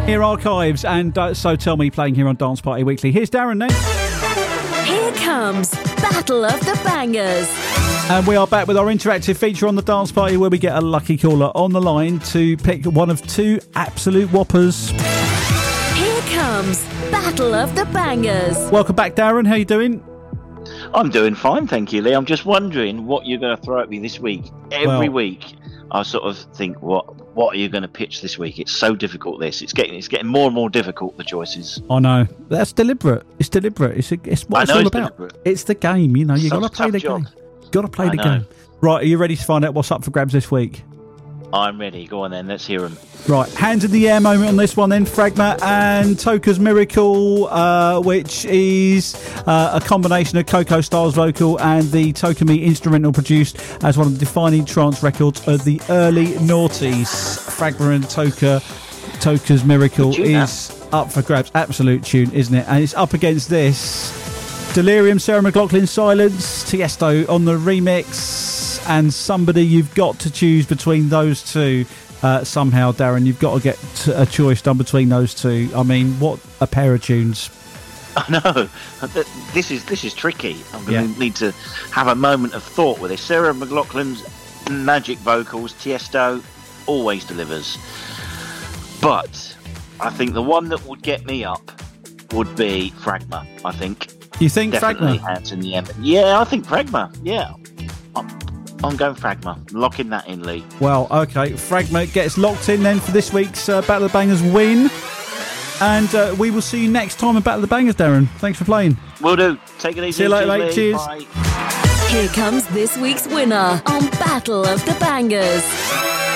Here archives and So Tell Me playing here on Dance Party Weekly. Here's Darren next. Here comes Battle of the Bangers. And we are back with our interactive feature on the Dance Party where we get a lucky caller on the line to pick one of two absolute whoppers. Here comes Battle of the Bangers. Welcome back, Darren. How you doing? I'm doing fine, thank you, Lee. I'm just wondering what you're going to throw at me this week. Every week, I sort of think, what are you going to pitch this week? It's so difficult. It's getting more and more difficult. The choices. I know that's deliberate. It's deliberate. It's what it's all about. Deliberate. It's the game. You know, you got to play the game. Got to play the game. Right, are you ready to find out what's up for grabs this week? I'm ready. Go on then. Let's hear them. Right, hands in the air moment on this one then. Fragma and Toka's Miracle, which is a combination of Coco Styles vocal and the Toka Me instrumental, produced as one of the defining trance records of the early noughties. Fragma and Toka's Miracle is up for grabs. Absolute tune, isn't it? And it's up against this. Delirium, Sarah McLachlan, Silence, Tiesto on the remix, and somebody you've got to choose between those two somehow, Darren. You've got to get a choice done between those two. I mean, what a pair of tunes. I know. This is tricky. I'm going to need to have a moment of thought with this. Sarah McLachlan's magic vocals, Tiesto always delivers. But I think the one that would get me up would be Fragma, I think. You think definitely Fragma? Hands in the end. Yeah, I think Fragma. Yeah. I'm going Fragma. Locking that in, Lee. Well, okay. Fragma gets locked in then for this week's Battle of the Bangers win. And we will see you next time at Battle of the Bangers, Darren. Thanks for playing. Will do. Take it easy. See you later, mate. Cheers. Bye. Here comes this week's winner on Battle of the Bangers.